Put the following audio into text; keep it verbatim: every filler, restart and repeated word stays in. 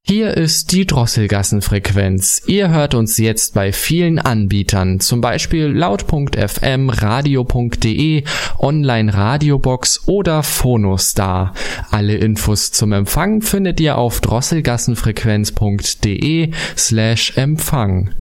Hier ist die Drosselgassenfrequenz. Ihr hört uns jetzt bei vielen Anbietern, zum Beispiel laut punkt f m, radio punkt de, Online Radiobox oder Phonostar. Alle Infos zum Empfang findet ihr auf drosselgassenfrequenz punkt de slash Empfang.